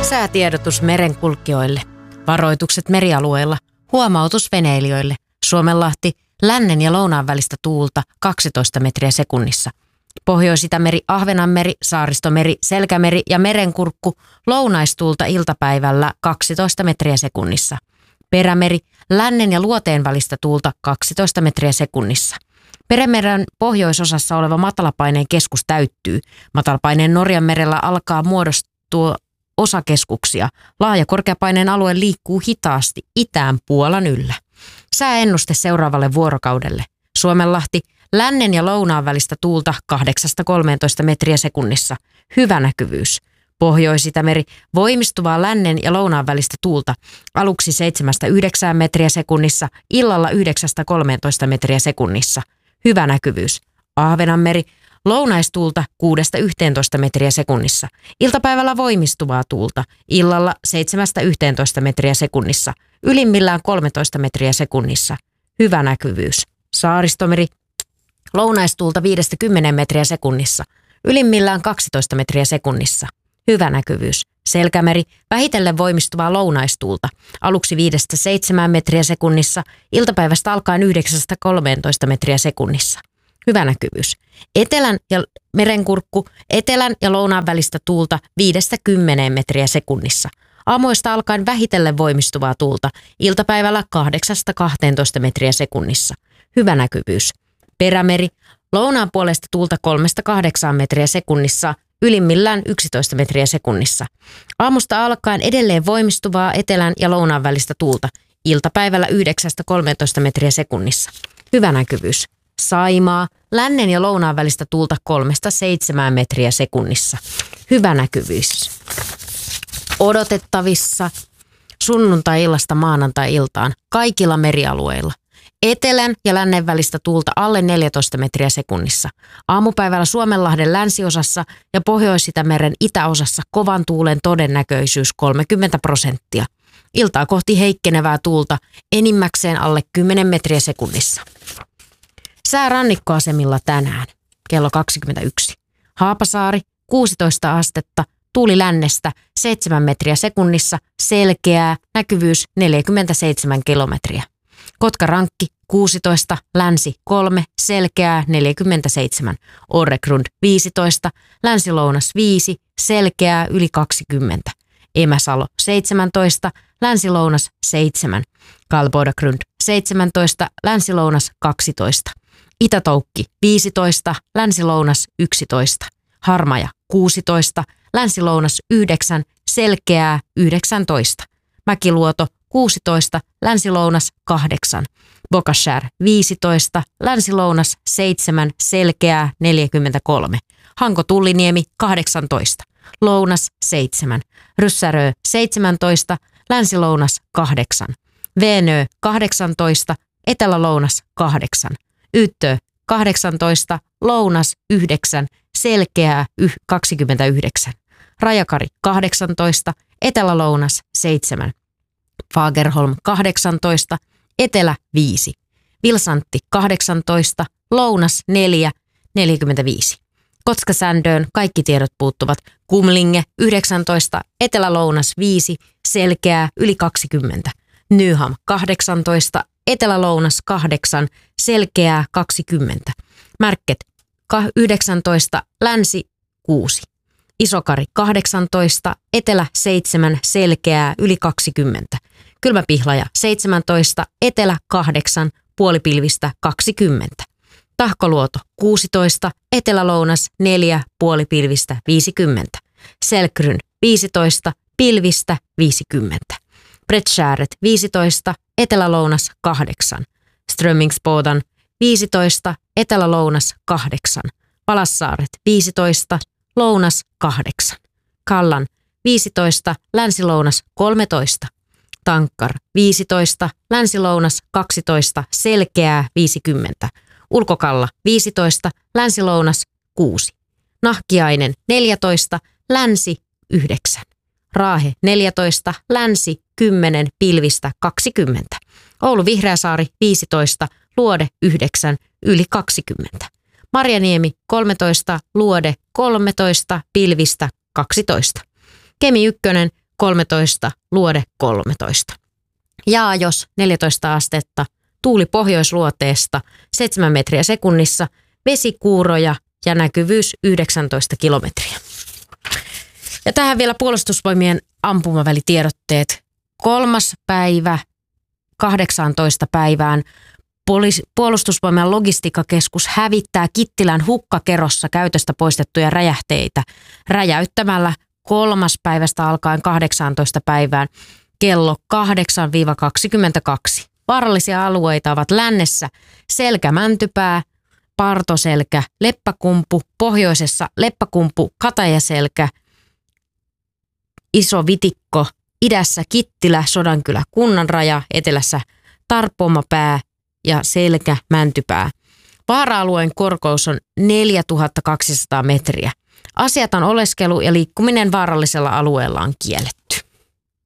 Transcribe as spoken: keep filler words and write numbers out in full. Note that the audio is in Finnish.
Säätiedotus merenkulkijoille. Varoitukset merialueilla. Huomautus veneilijöille. Suomenlahti, lännen ja lounaan välistä tuulta kaksitoista metriä sekunnissa. Pohjois-Itämeri, Ahvenanmeri, Saaristomeri, Selkämeri ja Merenkurkku lounaistuulta iltapäivällä kaksitoista metriä sekunnissa. Perämeri, lännen ja luoteen välistä tuulta kaksitoista metriä sekunnissa. Perämeren pohjoisosassa oleva matalapaineen keskus täyttyy. Matalapaineen Norjanmerellä alkaa muodostua osakeskuksia. Laaja korkeapaineen alue liikkuu hitaasti itään Puolan yllä. Sääennuste seuraavalle vuorokaudelle. Suomenlahti, lännen ja lounaan välistä tuulta kahdeksasta kolmeentoista metriä sekunnissa. Hyvä näkyvyys. Pohjois-Itämeri, voimistuvaa lännen ja lounaan välistä tuulta. Aluksi seitsemästä yhdeksään metriä sekunnissa, illalla yhdeksästä kolmeentoista metriä sekunnissa. Hyvä näkyvyys. Ahvenanmeri, lounaistuulta kuudesta yhteentoista metriä sekunnissa. Iltapäivällä voimistuvaa tuulta. Illalla seitsemästä yhteentoista metriä sekunnissa. Ylimmillään kolmetoista metriä sekunnissa. Hyvä näkyvyys. Saaristomeri, lounaistuulta viidestä kymmeneen metriä sekunnissa. Ylimmillään kaksitoista metriä sekunnissa. Hyvä näkyvyys. Selkämeri, vähitellen voimistuvaa lounaistuulta. Aluksi viidestä seitsemään metriä sekunnissa. Iltapäivästä alkaen yhdeksästä kolmeentoista metriä sekunnissa. Hyvä näkyvyys. Etelän ja Merenkurkku, etelän ja lounaan välistä tuulta viidestä kymmeneen metriä sekunnissa. Aamuista alkaen vähitellen voimistuvaa tuulta. Iltapäivällä kahdeksasta kahteentoista metriä sekunnissa. Hyvä näkyvyys. Perämeri, lounaan puolesta tuulta kolmesta kahdeksaan metriä sekunnissa. Ylimmillään yksitoista metriä sekunnissa. Aamusta alkaen edelleen voimistuvaa etelän ja lounaan välistä tuulta. Iltapäivällä yhdeksästä kolmeentoista metriä sekunnissa. Hyvä näkyvyys. Saimaa, lännen ja lounaan välistä tuulta kolmesta seitsemään metriä sekunnissa. Hyvä näkyvyys. Odotettavissa sunnuntai-illasta maanantai-iltaan kaikilla merialueilla. Etelän ja lännen välistä tuulta alle neljätoista metriä sekunnissa. Aamupäivällä Suomenlahden länsiosassa ja Pohjois-Itämeren itäosassa kovan tuulen todennäköisyys kolmekymmentä prosenttia. Iltaa kohti heikkenevää tuulta enimmäkseen alle kymmenen metriä sekunnissa. Sää rannikkoasemilla tänään kello kaksikymmentäyksi. Haapasaari kuusitoista astetta, tuuli lännestä seitsemän metriä sekunnissa, selkeää, näkyvyys neljäkymmentäseitsemän kilometriä. Kotkarankki kuusitoista, länsi kolme, selkeää neljäkymmentäseitsemän. Orregrund viisitoista, länsilounas viisi, selkeää yli kaksikymmentä. Emäsalo seitsemäntoista, länsilounas seitsemän. Kalbodagrund seitsemäntoista, länsilounas kaksitoista. Itätoukki viisitoista, länsilounas yksitoista. Harmaja kuusitoista, länsilounas yhdeksän, selkeää yhdeksäntoista. Mäkiluoto kuusitoista, länsilounas kahdeksan. Bokashär viisitoista, länsilounas seitsemän, selkeää neljäkymmentäkolme. Hanko-Tulliniemi kahdeksantoista, lounas seitsemän. Ryssärö seitsemäntoista, länsilounas kahdeksan. Veenö kahdeksantoista, etelälounas kahdeksan. Yttö kahdeksantoista, lounas yhdeksän, selkeää kaksikymmentäyhdeksän. Rajakari kahdeksantoista, etelälounas seitsemän. Fagerholm kahdeksantoista, etelä viisi. Vilsantti kahdeksantoista, lounas neljä, neljäkymmentäviisi. Kotkasändöön kaikki tiedot puuttuvat. Kumlinge yhdeksäntoista, etelälounas viisi, selkeää yli kaksikymmentä. Nyham kahdeksantoista, etelälounas kahdeksan, selkeää kaksikymmentä. Märket yhdeksäntoista, länsi kuusi. Isokari kahdeksantoista, etelä seitsemän, selkeää yli kaksikymmentä. Kylmäpihlaja seitsemäntoista, etelä kahdeksan, puolipilvistä kaksikymmentä. Tahkoluoto kuusitoista, etelälounas neljä, puolipilvistä viisikymmentä. Selkryn viisitoista, pilvistä viisikymmentä. Bredskääret viisitoista, etelälounas kahdeksan. Strömmingsbodan viisitoista, etelälounas kahdeksan. Palassaaret viisitoista, lounas kahdeksan. Kallan viisitoista, länsilounas kolmetoista. Tankkar viisitoista, länsilounas kaksitoista, selkeää viisikymmentä. Ulkokalla viisitoista, länsilounas kuusi. Nahkiainen neljätoista, länsi yhdeksän. Raahe neljätoista, länsi kymmenen, pilvistä kaksikymmentä. Oulu Vihreäsaari viisitoista, Luode yhdeksän, yli kaksikymmentä. Marjaniemi kolmetoista, Luode kolmetoista, pilvistä kaksitoista. Kemi ykkönen kolmetoista, Luode kolmetoista. Jaajos neljätoista astetta, tuuli pohjoisluoteesta seitsemän metriä sekunnissa, vesikuuroja ja näkyvyys yhdeksäntoista kilometriä. Ja tähän vielä puolustusvoimien ampumavälitiedotteet. Kolmas päivä kahdeksaantoista päivään Poliis- puolustusvoiman logistiikkakeskus hävittää Kittilän hukkakerossa käytöstä poistettuja räjähteitä räjäyttämällä kolmas päivästä alkaen kahdeksaantoista päivään kello kahdeksan kaksikymmentäkaksi. Vaarallisia alueita ovat lännessä Selkä-Mäntypää, Partoselkä, Leppäkumpu, pohjoisessa Leppäkumpu, Katajaselkä, Iso Vitikko, idässä Kittilä, Sodankylä, Kunnanraja, etelässä Tarpomapää ja Selkä-Mäntypää. Vaara-alueen korkeus on neljätuhatta kaksisataa metriä. Asiaton oleskelu ja liikkuminen vaarallisella alueella on kielletty.